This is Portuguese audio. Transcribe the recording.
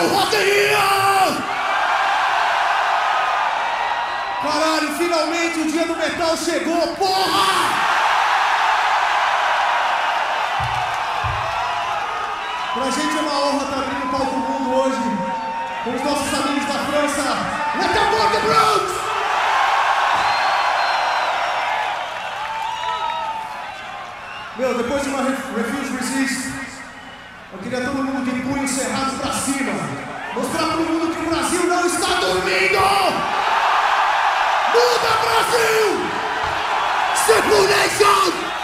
o Rock in Rio! Caralho, finalmente o dia do metal chegou, porra! Pra gente é uma honra estar abrindo o palco mundo hoje com os nossos amigos da França. Let the Rock Bronx! Meu, depois de uma Refuse Resist, eu queria todo mundo de punho cerrado pra cima. Mostrar pro mundo que o Brasil não está dormindo! Muda, Brasil! Circulation!